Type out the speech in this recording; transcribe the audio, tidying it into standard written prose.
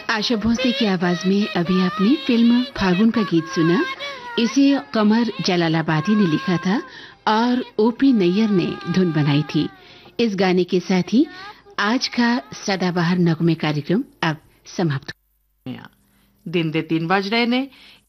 आशा भोसले की आवाज में अभी आपने फिल्म फागुन का गीत सुना। इसे कमर जलालाबादी ने लिखा था और ओपी नैयर ने धुन बनाई थी। इस गाने के साथ ही आज का सदाबहार नगमे कार्यक्रम अब समाप्त। दिन दे 3 बज रहे ने